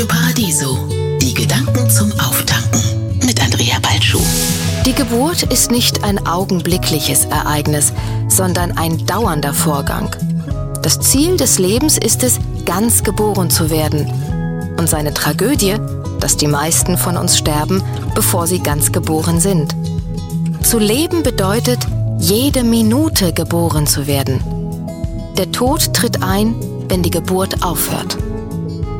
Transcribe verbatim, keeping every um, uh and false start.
Radio Paradiso. Die Gedanken zum Auftanken mit Andrea Balschuh. Die Geburt ist nicht ein augenblickliches Ereignis, sondern ein dauernder Vorgang. Das Ziel des Lebens ist es, ganz geboren zu werden. Und seine Tragödie, dass die meisten von uns sterben, bevor sie ganz geboren sind. Zu leben bedeutet, jede Minute geboren zu werden. Der Tod tritt ein, wenn die Geburt aufhört.